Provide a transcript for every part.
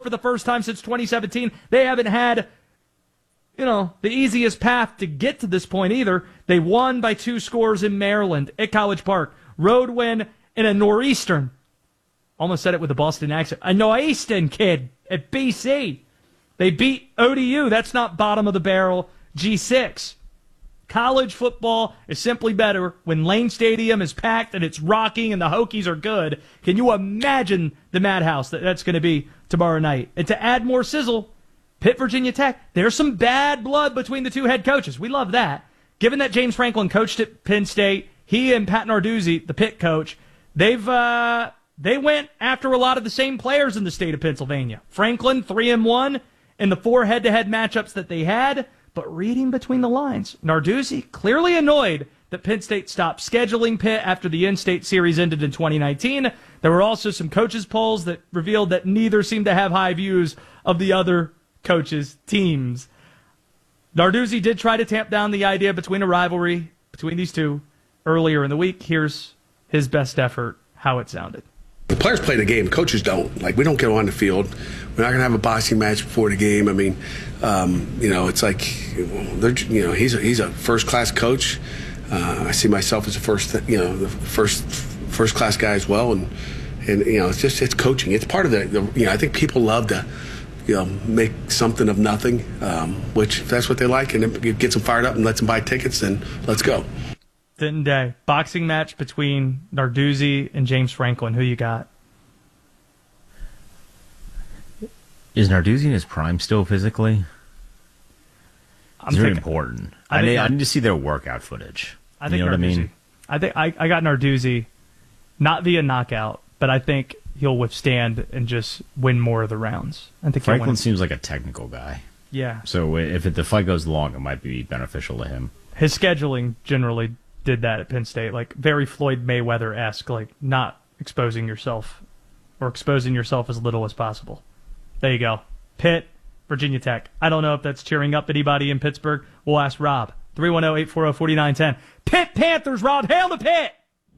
for the first time since 2017. They haven't had, the easiest path to get to this point either. They won by 2 scores in Maryland at College Park. Road win in a Northeastern. Almost said it with a Boston accent. A Northeastern kid at BC. They beat ODU. That's not bottom of the barrel G6. College football is simply better when Lane Stadium is packed and it's rocking and the Hokies are good. Can you imagine the madhouse that's going to be tomorrow night? And to add more sizzle, Pitt, Virginia Tech, there's some bad blood between the 2 head coaches. We love that. Given that James Franklin coached at Penn State, he and Pat Narduzzi, the Pitt coach, they went after a lot of the same players in the state of Pennsylvania. Franklin, 3-1 in the 4 head-to-head matchups that they had. But reading between the lines, Narduzzi clearly annoyed that Penn State stopped scheduling Pitt after the in-state series ended in 2019. There were also some coaches' polls that revealed that neither seemed to have high views of the other coaches' teams. Narduzzi did try to tamp down the idea between a rivalry between these 2 earlier in the week. Here's his best effort, how it sounded. The players play the game. Coaches don't. Like, we don't get on the field. We're not going to have a boxing match before the game. I mean, it's like, he's a first-class coach. I see myself as the first-class guy as well. And it's coaching. It's part of I think people love to, make something of nothing, which if that's what they like and it gets them fired up and lets them buy tickets, then let's go. Denton Day, boxing match between Narduzzi and James Franklin. Who you got? Is Narduzzi in his prime still physically? It's very important. I need to see their workout footage. I think you know Narduzzi. What I mean? I think I got Narduzzi, not via knockout, but I think he'll withstand and just win more of the rounds. I think Franklin seems like a technical guy. Yeah. So if the fight goes long, it might be beneficial to him. His scheduling generally did that at Penn State, like very Floyd Mayweather-esque, like not exposing yourself or exposing yourself as little as possible. There you go. Pitt, Virginia Tech. I don't know if that's cheering up anybody in Pittsburgh. We'll ask Rob. 310-840-4910. Pitt Panthers, Rob. Hail the Pitt!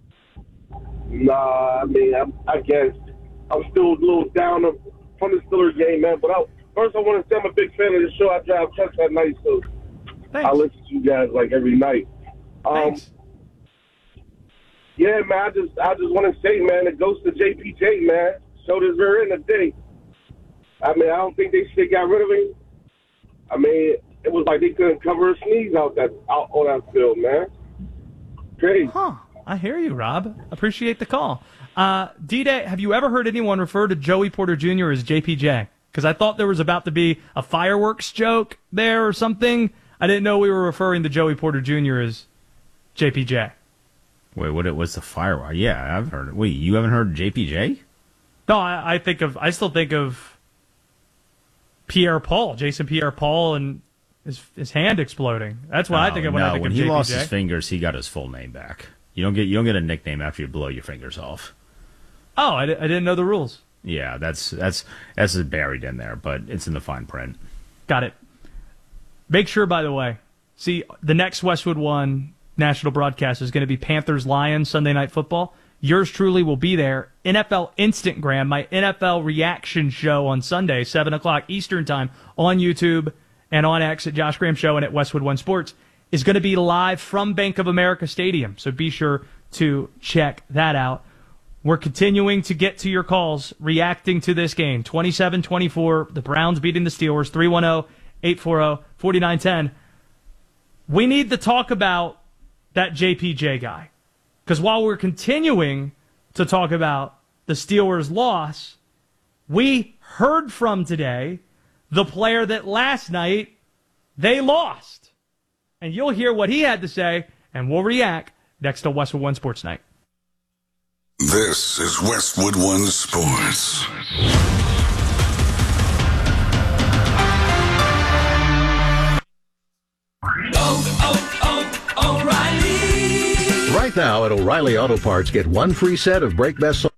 Nah, I mean, I guess I'm still a little down from the Steelers game, man. But first I want to say I'm a big fan of the show. I drive trucks at night, so Thanks. I listen to you guys like every night. Thanks. Yeah, man, I just want to say, man, it goes to JPJ, man. Showed his rear end today. I mean, I don't think they should have got rid of him. I mean, it was like they couldn't cover a sneeze out on that field, man. Crazy. Huh. I hear you, Rob. Appreciate the call. D-Day, have you ever heard anyone refer to Joey Porter Jr. as JPJ? Because I thought there was about to be a fireworks joke there or something. I didn't know we were referring to Joey Porter Jr. as JPJ. Wait, what's the firework? Yeah, I've heard it. Wait, you haven't heard JPJ? No, I still think of Pierre-Paul, Jason Pierre-Paul, and his hand exploding. That's what I think of when I think of JPJ. When he lost his fingers, he got his full name back. You don't get a nickname after you blow your fingers off. Oh, I didn't know the rules. Yeah, that's buried in there, but it's in the fine print. Got it. Make sure, by the way, see, the next Westwood One national broadcast is going to be Panthers-Lions Sunday Night Football. Yours truly will be there. NFL Instantgram, my NFL reaction show on Sunday, 7 o'clock Eastern Time on YouTube and on X at Josh Graham Show and at Westwood One Sports, is going to be live from Bank of America Stadium. So be sure to check that out. We're continuing to get to your calls reacting to this game. 27-24, the Browns beating the Steelers, 310-840-4910. We need to talk about that JPJ guy. Because while we're continuing to talk about the Steelers' loss, we heard from today the player that last night they lost. And you'll hear what he had to say, and we'll react next to Westwood One Sports Night. This is Westwood One Sports. O'Reilly. Right now at O'Reilly Auto Parts, get one free set of brake best